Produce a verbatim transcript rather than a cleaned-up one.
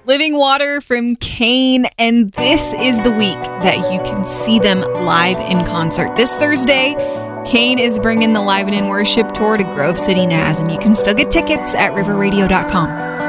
Living Water from Kane, and this is the week that you can see them live in concert. This Thursday, Kane is bringing the Live and in Worship tour to Grove City N A S, and you can still get tickets at river radio dot com.